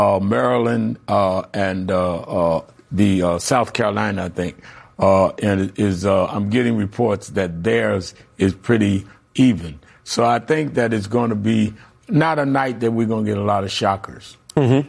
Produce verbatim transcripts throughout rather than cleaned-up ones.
uh, Maryland uh, and uh, uh, the uh, South Carolina, I think. Uh, and it is uh, I'm getting reports that theirs is pretty even. So I think that it's going to be not a night that we're going to get a lot of shockers. Mm-hmm.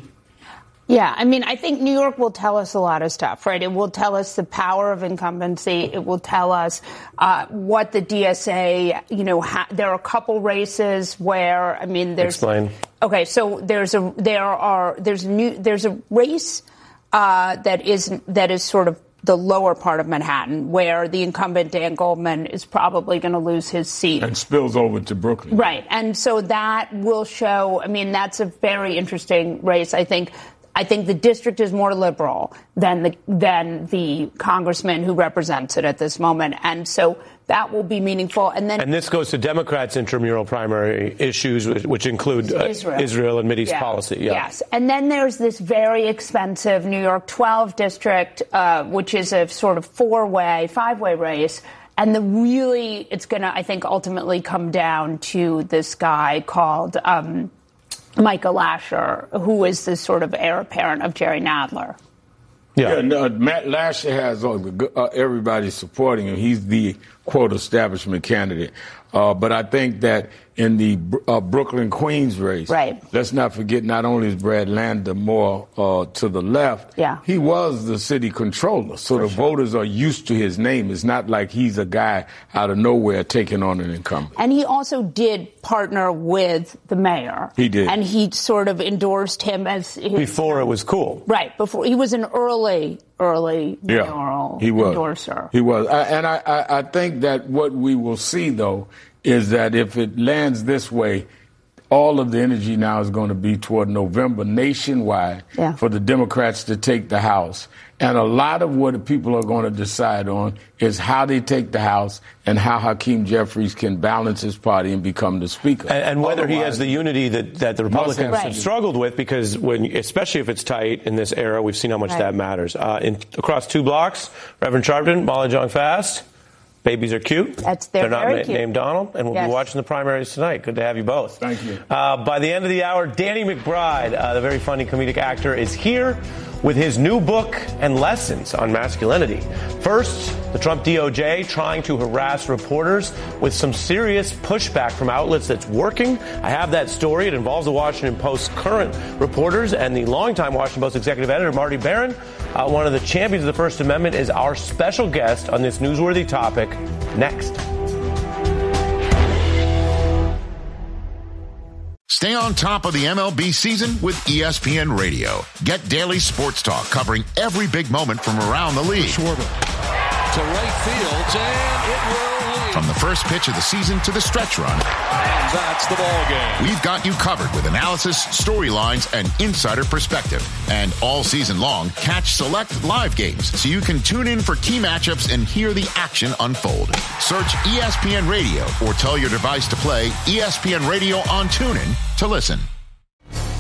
Yeah, I mean, I think New York will tell us a lot of stuff, right? It will tell us the power of incumbency. It will tell us uh, what the D S A, you know, ha- there are a couple races where, I mean, there's... Explain. Okay, so there's a, there are, there's new, there's a race uh, that is, that is sort of the lower part of Manhattan, where the incumbent Dan Goldman is probably going to lose his seat. And spills over to Brooklyn. Right. And so that will show, I mean, that's a very interesting race. I think I think the district is more liberal than the than the congressman who represents it at this moment. And so that will be meaningful. And then and this goes to Democrats' intramural primary issues, which include uh, Israel. Israel and Mideast yeah. policy. Yeah. Yes. And then there's this very expensive New York twelve district, uh, which is a sort of four-way, five-way race. And the really, it's going to, I think, ultimately come down to this guy called um, Michael Lasher, who is the sort of heir apparent of Jerry Nadler. Yeah, yeah no, Matt Lasher has uh, everybody supporting him. He's the, quote, establishment candidate. Uh, but I think that in the uh, Brooklyn-Queens race, right. let's not forget not only is Brad Lander more uh, to the left, yeah. he was the city controller. So For the sure. voters are used to his name. It's not like he's a guy out of nowhere taking on an incumbent. And he also did partner with the mayor. He did. And he sort of endorsed him as his... Before it was cool. Right. Before he was an early, early yeah, mayoral he was. endorser. He was. I, and I, I, I think that what we will see, though, is that if it lands this way, all of the energy now is going to be toward November nationwide yeah. for the Democrats to take the House. And a lot of what people are going to decide on is how they take the House and how Hakeem Jeffries can balance his party and become the Speaker. And, and whether Otherwise, he has the unity that, that the Republicans have have struggled with, because when, especially if it's tight in this era, we've seen how much right. that matters. Uh, in, across two blocks, Reverend Sharpton, Molly Jong-Fast. Babies are cute. That's they're, they're not very na- cute. named Donald, and we'll yes. be watching the primaries tonight. Good to have you both. Thank you. Uh, by the end of the hour, Danny McBride, uh, the very funny comedic actor, is here with his new book and lessons on masculinity. First, the Trump D O J trying to harass reporters with some serious pushback from outlets that's working. I have that story. It involves the Washington Post's current reporters and the longtime Washington Post executive editor, Marty Baron. Uh, one of the champions of the First Amendment is our special guest on this newsworthy topic next. Stay on top of the M L B season with E S P N Radio. Get daily sports talk covering every big moment from around the league. Schwarber to right field, and it will lead. From the first pitch of the season to the stretch run. And that's the ball game. We've got you covered with analysis, storylines, and insider perspective. And all season long, catch select live games so you can tune in for key matchups and hear the action unfold. Search E S P N Radio or tell your device to play E S P N Radio on TuneIn to listen.